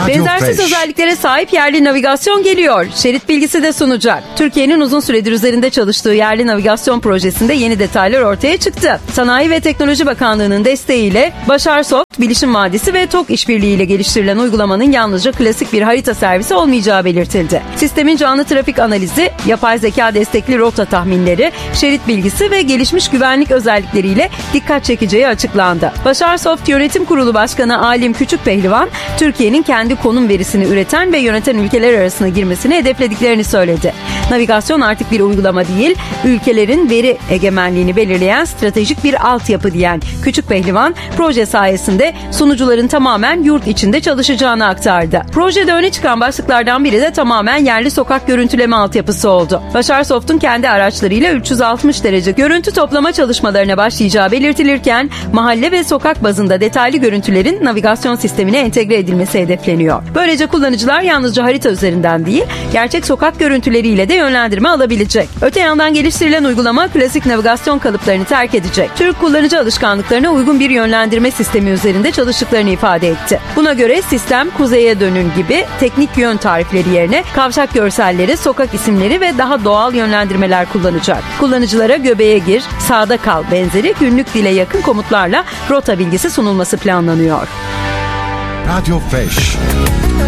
Benzersiz özelliklere sahip yerli navigasyon geliyor. Şerit bilgisi de sunacak. Türkiye'nin uzun süredir üzerinde çalıştığı yerli navigasyon projesinde yeni detaylar ortaya çıktı. Sanayi ve Teknoloji Bakanlığı'nın desteğiyle Başarsoft, Bilişim Vadisi ve TOK işbirliğiyle geliştirilen uygulamanın yalnızca klasik bir harita servisi olmayacağı belirtildi. Sistemin canlı trafik analizi, yapay zeka destekli rota tahminleri, şerit bilgisi ve gelişmiş güvenlik özellikleriyle dikkat çekeceği açıklandı. Başarsoft Yönetim Kurulu Başkanı Alim Küçükpehlivan, Türkiye'nin kendi konum verisini üreten ve yöneten ülkeler arasına girmesini hedeflediklerini söyledi. Navigasyon artık bir uygulama değil, ülkelerin veri egemenliğini belirleyen stratejik bir altyapı diyen Küçükpehlivan, proje sayesinde sunucuların tamamen yurt içinde çalışacağını aktardı. Projede öne çıkan başlıklardan biri de tamamen yerli sokak görüntüleme altyapısı oldu. Başarsoft'un kendi araçlarıyla 360 derece görüntü toplama çalışmalarına başlayacağı belirtilirken, mahalle ve sokak bazında detaylı görüntülerin navigasyon sistemine entegre edilmesi hedefleniyor. Böylece kullanıcılar yalnızca harita üzerinden değil, gerçek sokak görüntüleriyle de yönlendirme alabilecek. Öte yandan geliştirilen uygulama klasik navigasyon kalıplarını terk edecek. Türk kullanıcı alışkanlıklarına uygun bir yönlendirme sistemi üzerinde çalıştıklarını ifade etti. Buna göre sistem kuzeye dönün gibi teknik yön tarifleri yerine kavşak görselleri, sokak isimleri ve daha doğal yönlendirmeler kullanacak. Kullanıcılara göbeğe gir, sağda kal benzeri günlük dile yakın komutlarla rota bilgisi sunulması planlanıyor. Radio Fresh.